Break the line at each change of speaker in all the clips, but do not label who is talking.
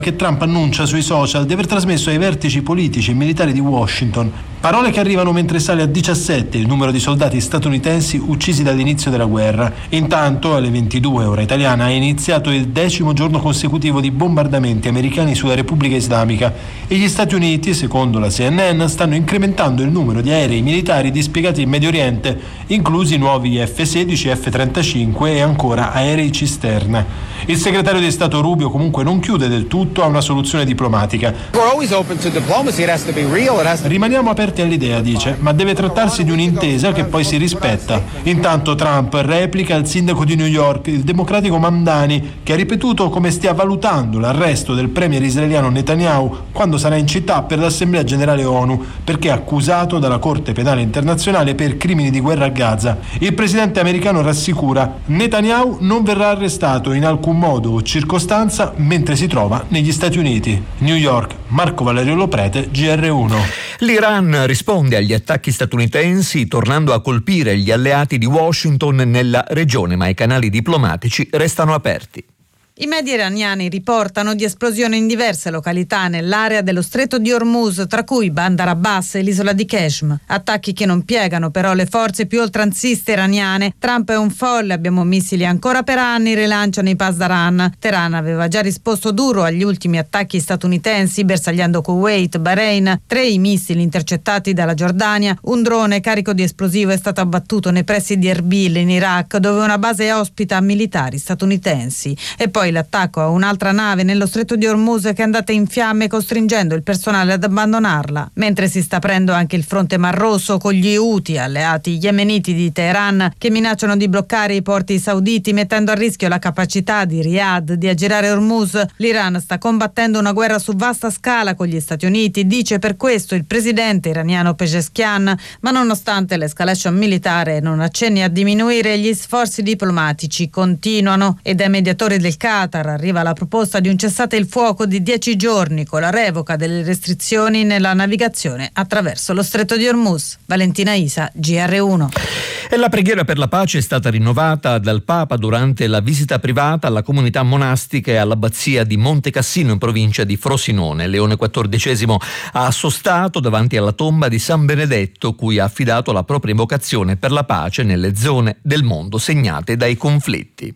che Trump annuncia sui social di aver trasmesso ai vertici politici e militari di Washington. Parole che arrivano mentre sale a 17 il numero di soldati statunitensi uccisi dall'inizio della guerra. Intanto, alle 22 ora italiana, è iniziato il 10° giorno consecutivo di bombardamenti americani sulla Repubblica Islamica e gli Stati Uniti, secondo la CNN, stanno incrementando il numero di aerei militari dispiegati in Medio Oriente, inclusi nuovi F-16, F-35 e ancora aerei cisterna. Il segretario di Stato Rubio comunque non chiude del tutto a una soluzione diplomatica. Rimaniamo aperti all'idea, dice, ma deve trattarsi di un'intesa che poi si rispetta. Intanto Trump replica il sindaco di New York, il democratico Mamdani, che ha ripetuto come stia valutando l'arresto del premier israeliano Netanyahu quando sarà in città per l'Assemblea Generale ONU, perché è accusato dalla Corte Penale Internazionale per crimini di guerra a Gaza. Il presidente americano rassicura: Netanyahu non verrà arrestato in alcun modo o circostanza mentre si trova negli Stati Uniti. New York, Marco Valerio Loprete, GR1.
L'Iran risponde agli attacchi statunitensi tornando a colpire gli alleati di Washington nella regione, ma i canali diplomatici restano aperti.
I media iraniani riportano di esplosioni in diverse località nell'area dello stretto di Hormuz, tra cui Bandar Abbas e l'isola di Qeshm. Attacchi che non piegano però le forze più oltranziste iraniane. Trump è un folle, abbiamo missili ancora per anni, rilanciano i Pasdaran. Teheran aveva già risposto duro agli ultimi attacchi statunitensi, bersagliando Kuwait, Bahrain. 3 i missili intercettati dalla Giordania. Un drone carico di esplosivo è stato abbattuto nei pressi di Erbil in Iraq, dove una base ospita militari statunitensi. E poi l'attacco a un'altra nave nello stretto di Hormuz che è andata in fiamme, costringendo il personale ad abbandonarla. Mentre si sta aprendo anche il fronte Mar Rosso con gli Houthi, alleati yemeniti di Teheran, che minacciano di bloccare i porti sauditi, mettendo a rischio la capacità di Riyadh di aggirare Hormuz. L'Iran sta combattendo una guerra su vasta scala con gli Stati Uniti, dice per questo il presidente iraniano Pezeshkian, ma nonostante l'escalation militare non accenni a diminuire, gli sforzi diplomatici continuano. E dai mediatori del Qatar arriva la proposta di un cessate il fuoco di 10 giorni con la revoca delle restrizioni nella navigazione attraverso lo stretto di Hormuz. Valentina Isa, GR1.
E la preghiera per la pace è stata rinnovata dal Papa durante la visita privata alla comunità monastica e all'abbazia di Monte Cassino in provincia di Frosinone. Leone XIV ha sostato davanti alla tomba di San Benedetto, cui ha affidato la propria invocazione per la pace nelle zone del mondo segnate dai conflitti.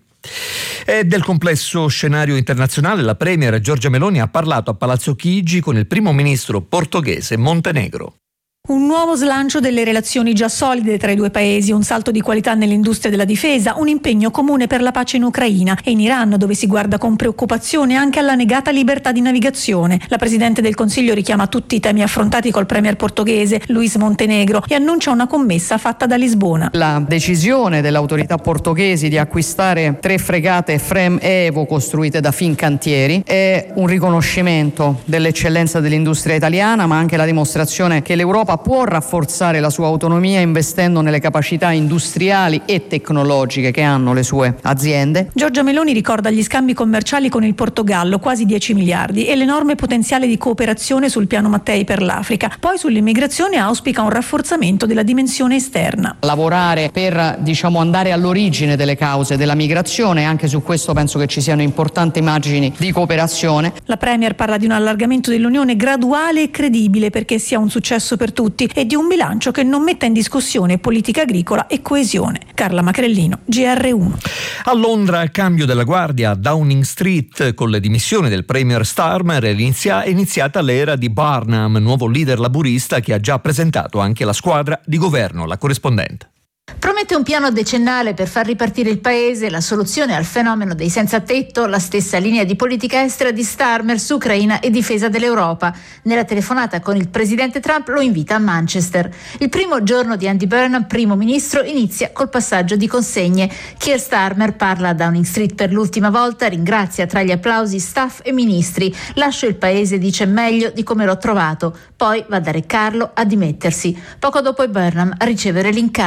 E del complesso scenario internazionale la premier Giorgia Meloni ha parlato a Palazzo Chigi con il primo ministro portoghese Montenegro.
Un nuovo slancio delle relazioni già solide tra i due paesi, un salto di qualità nell'industria della difesa, un impegno comune per la pace in Ucraina e in Iran, dove si guarda con preoccupazione anche alla negata libertà di navigazione. La Presidente del Consiglio richiama tutti i temi affrontati col premier portoghese Luís Montenegro e annuncia una commessa fatta da Lisbona.
La decisione delle autorità portoghesi di acquistare 3 fregate FREMM Evo costruite da Fincantieri è un riconoscimento dell'eccellenza dell'industria italiana, ma anche la dimostrazione che l'Europa può rafforzare la sua autonomia investendo nelle capacità industriali e tecnologiche che hanno le sue aziende.
Giorgia Meloni ricorda gli scambi commerciali con il Portogallo, quasi 10 miliardi, e l'enorme potenziale di cooperazione sul piano Mattei per l'Africa. Poi sull'immigrazione auspica un rafforzamento della dimensione esterna.
Lavorare per, andare all'origine delle cause della migrazione, anche su questo penso che ci siano importanti margini di cooperazione.
La Premier parla di un allargamento dell'Unione graduale e credibile perché sia un successo per tutti e di un bilancio che non metta in discussione politica agricola e coesione. Carla Macrellino, GR1.
A Londra, cambio della guardia a Downing Street. Con le dimissioni del premier Starmer è iniziata l'era di Barnum, nuovo leader laburista che ha già presentato anche la squadra di governo. La corrispondente.
Promette un piano decennale per far ripartire il paese, la soluzione al fenomeno dei senza tetto, la stessa linea di politica estera di Starmer su Ucraina e difesa dell'Europa. Nella telefonata con il presidente Trump lo invita a Manchester. Il primo giorno di Andy Burnham, primo ministro, inizia col passaggio di consegne. Keir Starmer parla a Downing Street per l'ultima volta, ringrazia tra gli applausi staff e ministri. Lascio il paese, dice, meglio di come l'ho trovato. Poi va da Re Carlo a dimettersi. Poco dopo è Burnham a ricevere l'incarico.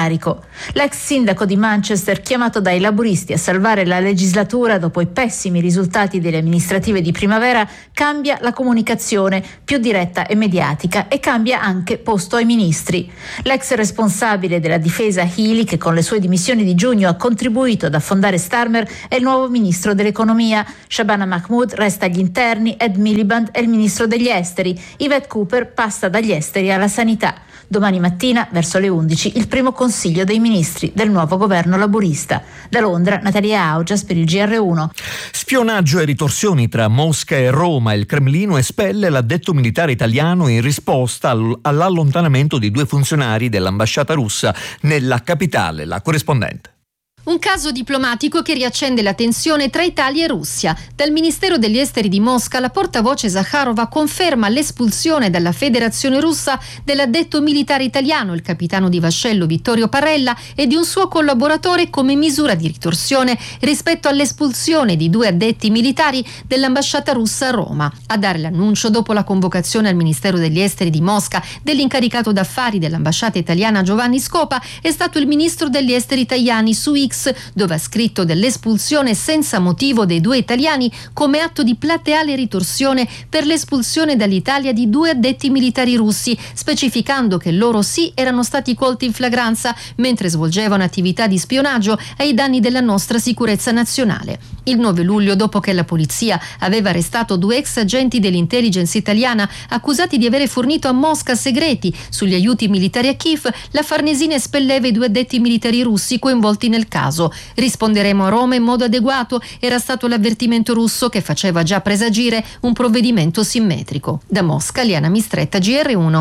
L'ex sindaco di Manchester, chiamato dai laburisti a salvare la legislatura dopo i pessimi risultati delle amministrative di primavera, cambia la comunicazione, più diretta e mediatica, e cambia anche posto ai ministri. L'ex responsabile della difesa Healy, che con le sue dimissioni di giugno ha contribuito ad affondare Starmer, è il nuovo ministro dell'economia. Shabana Mahmood resta agli interni, Ed Miliband è il ministro degli esteri, Yvette Cooper passa dagli esteri alla sanità. Domani mattina, verso le 11, il primo consiglio dei ministri del nuovo governo laburista. Da Londra, Natalia Augias per il GR1.
Spionaggio e ritorsioni tra Mosca e Roma. Il Cremlino espelle l'addetto militare italiano in risposta all'allontanamento di 2 funzionari dell'ambasciata russa nella capitale. La corrispondente.
Un caso diplomatico che riaccende la tensione tra Italia e Russia. Dal Ministero degli Esteri di Mosca la portavoce Zakharova conferma l'espulsione dalla Federazione Russa dell'addetto militare italiano, il capitano di vascello Vittorio Parella, e di un suo collaboratore come misura di ritorsione rispetto all'espulsione di 2 addetti militari dell'ambasciata russa a Roma. A dare l'annuncio dopo la convocazione al Ministero degli Esteri di Mosca dell'incaricato d'affari dell'ambasciata italiana Giovanni Scopa è stato il ministro degli Esteri Tajani su X, dove ha scritto dell'espulsione senza motivo dei 2 italiani come atto di plateale ritorsione per l'espulsione dall'Italia di 2 addetti militari russi, specificando che loro sì erano stati colti in flagranza mentre svolgevano attività di spionaggio ai danni della nostra sicurezza nazionale. Il 9 luglio, dopo che la polizia aveva arrestato 2 ex agenti dell'intelligence italiana accusati di avere fornito a Mosca segreti sugli aiuti militari a Kiev, la Farnesina espelleva i 2 addetti militari russi coinvolti nel caso. Risponderemo a Roma in modo adeguato, era stato l'avvertimento russo che faceva già presagire un provvedimento simmetrico. Da Mosca, Liana Mistretta, GR1.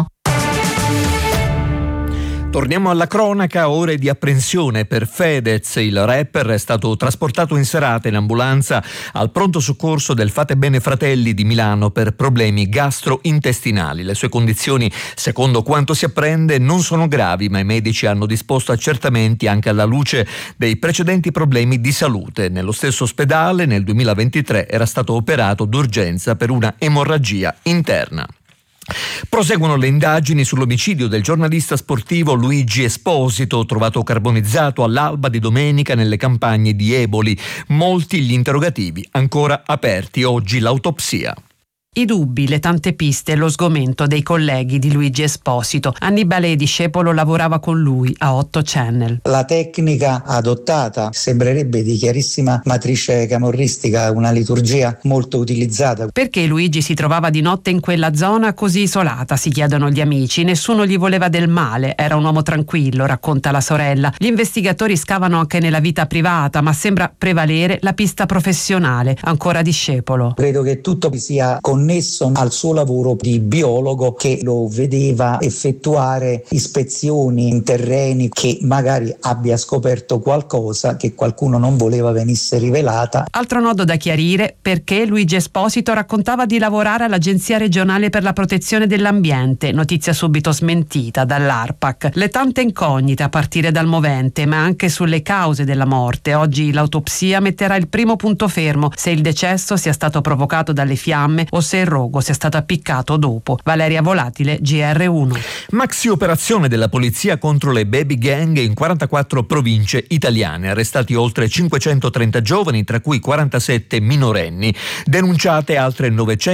Torniamo alla cronaca, ore di apprensione per Fedez. Il rapper è stato trasportato in serata in ambulanza al pronto soccorso del Fate Bene Fratelli di Milano per problemi gastrointestinali. Le sue condizioni, secondo quanto si apprende, non sono gravi, ma i medici hanno disposto accertamenti anche alla luce dei precedenti problemi di salute. Nello stesso ospedale nel 2023 era stato operato d'urgenza per una emorragia interna. Proseguono le indagini sull'omicidio del giornalista sportivo Luigi Esposito, trovato carbonizzato all'alba di domenica nelle campagne di Eboli. Molti gli interrogativi ancora aperti. Oggi l'autopsia.
I dubbi, le tante piste e lo sgomento dei colleghi di Luigi Esposito. Annibale Discepolo lavorava con lui a 8 Channel.
La tecnica adottata sembrerebbe di chiarissima matrice camorristica, una liturgia molto utilizzata.
Perché Luigi si trovava di notte in quella zona così isolata, si chiedono gli amici. Nessuno gli voleva del male, era un uomo tranquillo, racconta la sorella. Gli investigatori scavano anche nella vita privata, ma sembra prevalere la pista professionale. Ancora Discepolo.
Credo che tutto sia connesso al suo lavoro di biologo, che lo vedeva effettuare ispezioni in terreni, che magari abbia scoperto qualcosa che qualcuno non voleva venisse rivelata.
Altro nodo da chiarire: perché Luigi Esposito raccontava di lavorare all'Agenzia regionale per la protezione dell'ambiente, notizia subito smentita dall'ARPAC. Le tante incognite a partire dal movente, ma anche sulle cause della morte. Oggi l'autopsia metterà il primo punto fermo, se il decesso sia stato provocato dalle fiamme o se il rogo sia stato appiccato dopo. Valeria Volatile, GR1.
Maxi operazione della polizia contro le baby gang in 44 province italiane. Arrestati oltre 530 giovani, tra cui 47 minorenni. Denunciate altre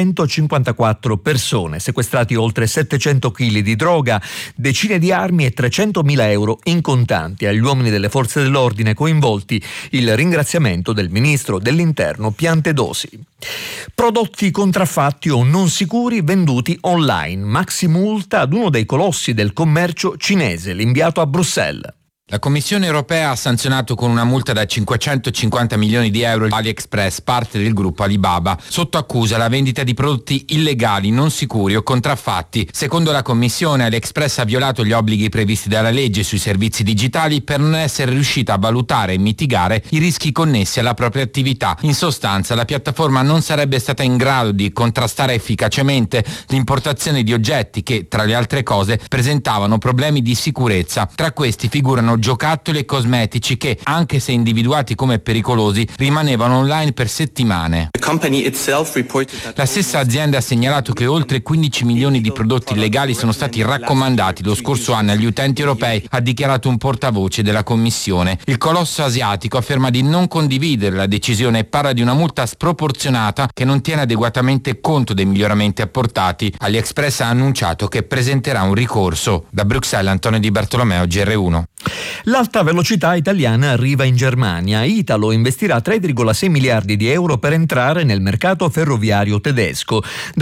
954 persone. Sequestrati oltre 700 kg di droga, decine di armi e 300.000 euro in contanti. Agli uomini delle forze dell'ordine coinvolti il ringraziamento del ministro dell'Interno Piantedosi. Prodotti contraffatti o non sicuri venduti online. Maxi multa ad uno dei colossi del commercio cinese, l'inviato a Bruxelles.
La Commissione europea ha sanzionato con una multa da 550 milioni di euro AliExpress, parte del gruppo Alibaba, sotto accusa la vendita di prodotti illegali, non sicuri o contraffatti. Secondo la Commissione, AliExpress ha violato gli obblighi previsti dalla legge sui servizi digitali per non essere riuscita a valutare e mitigare i rischi connessi alla propria attività. In sostanza, la piattaforma non sarebbe stata in grado di contrastare efficacemente l'importazione di oggetti che, tra le altre cose, presentavano problemi di sicurezza. Tra questi figurano erano giocattoli e cosmetici che, anche se individuati come pericolosi, rimanevano online per settimane. La stessa azienda ha segnalato che oltre 15 milioni di prodotti illegali sono stati raccomandati lo scorso anno agli utenti europei, ha dichiarato un portavoce della Commissione. Il colosso asiatico afferma di non condividere la decisione e parla di una multa sproporzionata che non tiene adeguatamente conto dei miglioramenti apportati. AliExpress ha annunciato che presenterà un ricorso. Da Bruxelles, Antonio Di Bartolomeo, GR1.
L'alta velocità italiana arriva in Germania. Italo investirà 3,6 miliardi di euro per entrare nel mercato ferroviario tedesco.